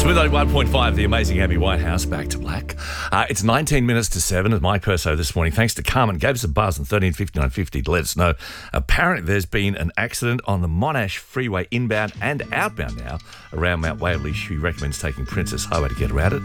Smooth 1.5, the amazing Amy Whitehouse, back to black. It's 19 minutes to 7 at My Perso this morning. Thanks to Carmen. Gave us a buzz on 135950 to let us know. Apparently there's been an accident on the Monash Freeway inbound and outbound now around Mount Waverley. She recommends taking Princess Highway to get around it.